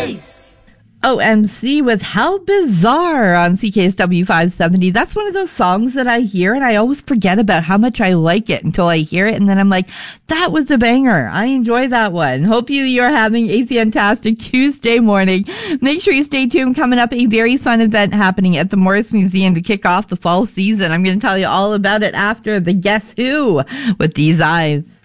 OMC with How Bizarre on CKSW 570. That's one of those songs that I hear and I always forget about how much I like it until I hear it, and then I'm like, that was a banger. I enjoy that one. Hope you're having a fantastic Tuesday morning. Make sure you stay tuned. Coming up, a very fun event happening at the Morris Museum to kick off the fall season. I'm going to tell you all about it after the Guess Who with These Eyes.